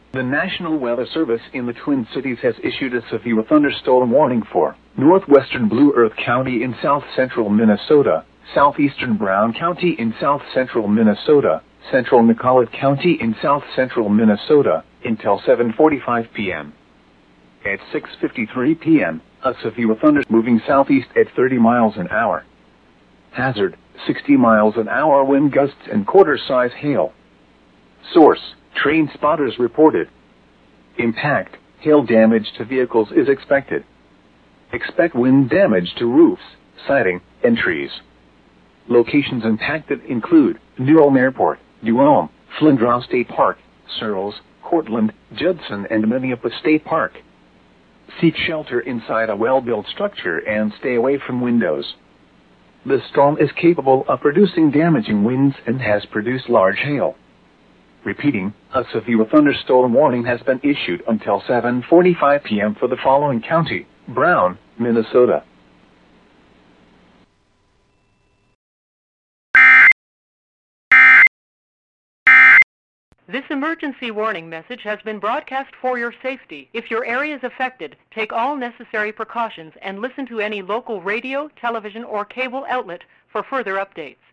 The National Weather Service in the Twin Cities has issued a severe thunderstorm warning for northwestern Blue Earth County in south-central Minnesota, southeastern Brown County in south-central Minnesota, central Nicollet County in south-central Minnesota, until 7:45 p.m. At 6:53 p.m., a severe thunderstorm moving southeast at 30 miles an hour. Hazard, 60 miles an hour wind gusts and quarter-size hail. Source, train spotters reported. Impact, hail damage to vehicles is expected. Expect wind damage to roofs, siding, and trees. Locations impacted include New Ulm Airport, New Ulm, Flinders State Park, Searles, Cortland, Judson, and Minneapolis State Park. Seek shelter inside a well-built structure and stay away from windows. The storm is capable of producing damaging winds and has produced large hail. Repeating, a severe thunderstorm warning has been issued until 7:45 p.m. for the following county: Brown, Minnesota. This emergency warning message has been broadcast for your safety. If your area is affected, take all necessary precautions and listen to any local radio, television, or cable outlet for further updates.